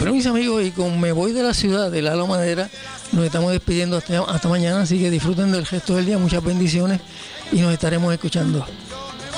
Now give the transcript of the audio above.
Bueno, mis amigos, y con Me Voy de la Ciudad de Lalo Madera, nos estamos despidiendo hasta mañana, así que disfruten del resto del día, muchas bendiciones y nos estaremos escuchando.